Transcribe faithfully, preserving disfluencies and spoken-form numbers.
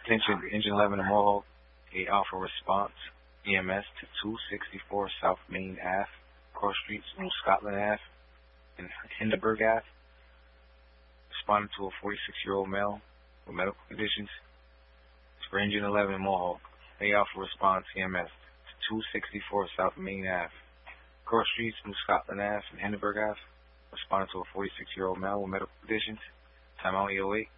Attention, Engine eleven and Mohawk, eight Alpha response, E M S to two sixty-four South Main Ave, Cross Streets, New Scotland Ave, and Hindenburg Ave. Responding to a forty-six-year-old male with medical conditions. It's for Engine eleven and Mohawk, eight Alpha response, E M S to two sixty-four South Main Ave, Cross Streets, New Scotland Ave, and Hindenburg Ave. Responding to a forty-six-year-old male with medical conditions. Time out E oh eight.